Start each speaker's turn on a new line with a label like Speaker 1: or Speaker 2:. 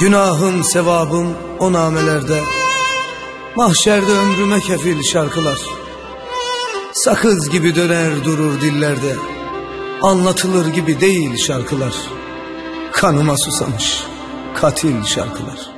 Speaker 1: Günahım sevabım o namelerde, mahşerde ömrüme kefil şarkılar. Sakız gibi döner durur dillerde, anlatılır gibi değil şarkılar. Kanıma susamış katil şarkılar.